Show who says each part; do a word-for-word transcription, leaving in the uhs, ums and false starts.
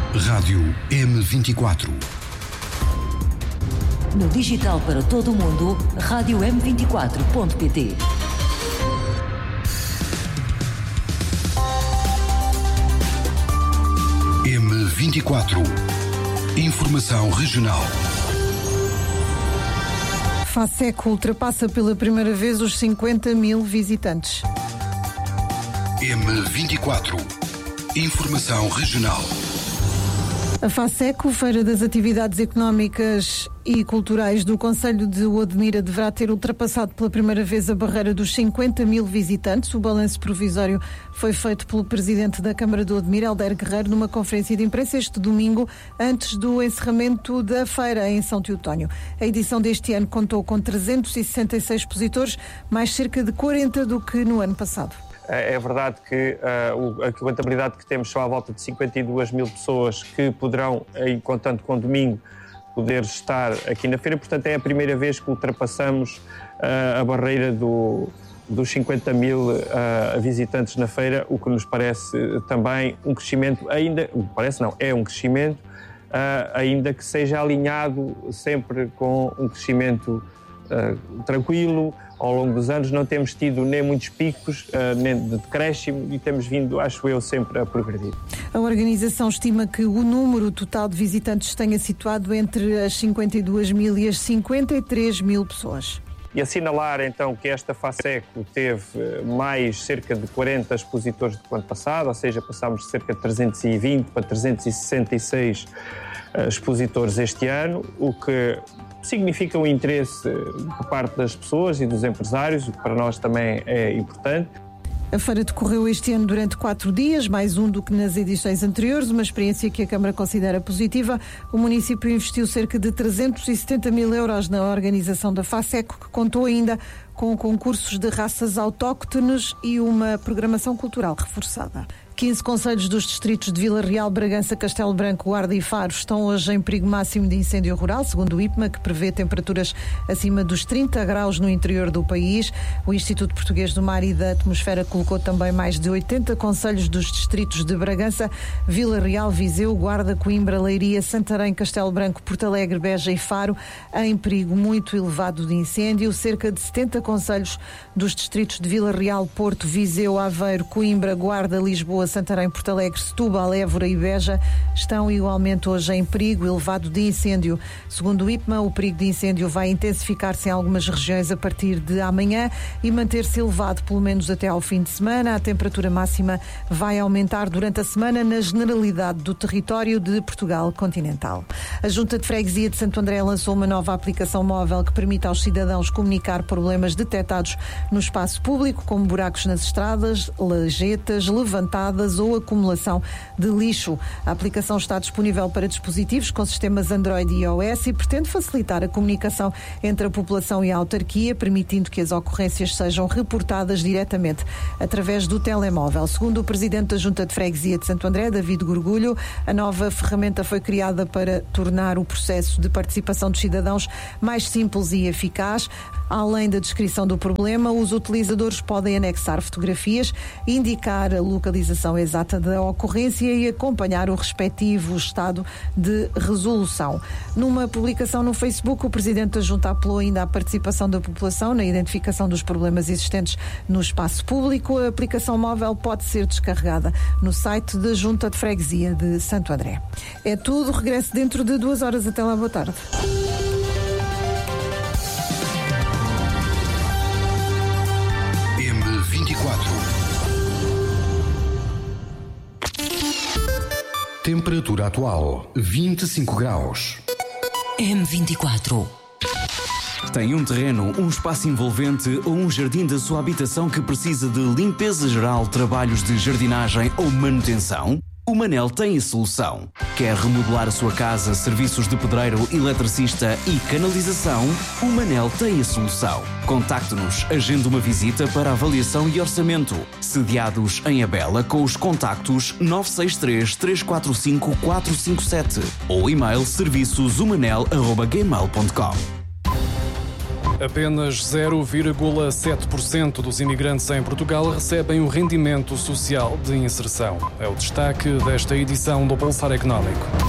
Speaker 1: Rádio M vinte e quatro.
Speaker 2: No digital para todo o mundo, rádio m vinte e quatro ponto pt.
Speaker 1: M vinte e quatro. Informação regional.
Speaker 3: FASECO ultrapassa pela primeira vez os cinquenta mil visitantes.
Speaker 1: M vinte e quatro. Informação regional.
Speaker 3: A FASECO, Feira das Atividades Económicas e Culturais do Concelho de Odmira, deverá ter ultrapassado pela primeira vez a barreira dos cinquenta mil visitantes. O balanço provisório foi feito pelo presidente da Câmara de Odmira, Helder Guerreiro, numa conferência de imprensa este domingo, antes do encerramento da feira em São Teotónio. A edição deste ano contou com trezentos e sessenta e seis expositores, mais cerca de quarenta do que no ano passado.
Speaker 4: É verdade que uh, a contabilidade que temos são à volta de cinquenta e duas mil pessoas que poderão, em contando com domingo, poder estar aqui na feira. Portanto, é a primeira vez que ultrapassamos uh, a barreira do, dos cinquenta mil uh, visitantes na feira, o que nos parece também um crescimento, ainda, parece não, é um crescimento, uh, ainda que seja alinhado sempre com um crescimento uh, tranquilo. Ao longo dos anos não temos tido nem muitos picos, uh, nem de decréscimo, e temos vindo, acho eu, sempre a progredir.
Speaker 3: A organização estima que o número total de visitantes tenha situado entre as cinquenta e duas mil e as cinquenta e três mil pessoas.
Speaker 4: E assinalar então que esta FASECO teve mais cerca de quarenta expositores do que o ano passado, ou seja, passámos de cerca de trezentos e vinte para trezentos e sessenta e seis uh, expositores este ano, o que significa um interesse por parte das pessoas e dos empresários, o que para nós também é importante.
Speaker 3: A feira decorreu este ano durante quatro dias, mais um do que nas edições anteriores, uma experiência que a Câmara considera positiva. O município investiu cerca de trezentos e setenta mil euros na organização da FASECO, que contou ainda com concursos de raças autóctones e uma programação cultural reforçada. quinze concelhos dos distritos de Vila Real, Bragança, Castelo Branco, Guarda e Faro estão hoje em perigo máximo de incêndio rural, segundo o I P M A, que prevê temperaturas acima dos trinta graus no interior do país. O Instituto Português do Mar e da Atmosfera colocou também mais de oitenta concelhos dos distritos de Bragança, Vila Real, Viseu, Guarda, Coimbra, Leiria, Santarém, Castelo Branco, Porto Alegre, Beja e Faro em perigo muito elevado de incêndio. Cerca de setenta concelhos dos distritos de Vila Real, Porto, Viseu, Aveiro, Coimbra, Guarda, Lisboa, Santarém, Porto Alegre, Setúbal, Évora e Beja estão igualmente hoje em perigo elevado de incêndio. Segundo o I P M A, o perigo de incêndio vai intensificar-se em algumas regiões a partir de amanhã e manter-se elevado pelo menos até ao fim de semana. A temperatura máxima vai aumentar durante a semana na generalidade do território de Portugal continental. A Junta de Freguesia de Santo André lançou uma nova aplicação móvel que permite aos cidadãos comunicar problemas detectados no espaço público, como buracos nas estradas, lajetas, levantadas ou acumulação de lixo. A aplicação está disponível para dispositivos com sistemas Android e iOS e pretende facilitar a comunicação entre a população e a autarquia, permitindo que as ocorrências sejam reportadas diretamente através do telemóvel. Segundo o presidente da Junta de Freguesia de Santo André, David Gorgulho, a nova ferramenta foi criada para tornar o processo de participação dos cidadãos mais simples e eficaz. Além da descrição do problema, os utilizadores podem anexar fotografias, indicar a localização exata da ocorrência e acompanhar o respectivo estado de resolução. Numa publicação no Facebook, o presidente da Junta apelou ainda à participação da população na identificação dos problemas existentes no espaço público. A aplicação móvel pode ser descarregada no site da Junta de Freguesia de Santo André. É tudo, regresso dentro de duas horas. Até lá, boa tarde.
Speaker 1: M vinte e quatro. Temperatura atual vinte e cinco graus.
Speaker 2: M vinte e quatro.
Speaker 5: Tem um terreno, um espaço envolvente ou um jardim da sua habitação que precisa de limpeza geral, trabalhos de jardinagem ou manutenção? O Manel tem a solução. Quer remodelar a sua casa, serviços de pedreiro, eletricista e canalização? O Manel tem a solução. Contacte-nos, agende uma visita para avaliação e orçamento. Sediados em Abela com os contactos nove seis três, três quatro cinco, quatro cinco sete ou e-mail serviços o manel arroba gmail ponto com.
Speaker 6: Apenas zero vírgula sete por cento dos imigrantes em Portugal recebem o rendimento social de inserção. É o destaque desta edição do Pulsar Económico.